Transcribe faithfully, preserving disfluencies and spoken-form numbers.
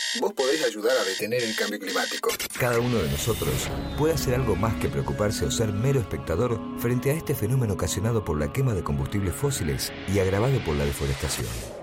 vos podés ayudar a detener el cambio climático. Cada uno de nosotros puede hacer algo más que preocuparse o ser mero espectador frente a este fenómeno ocasionado por la quema de combustibles fósiles y agravado por la deforestación.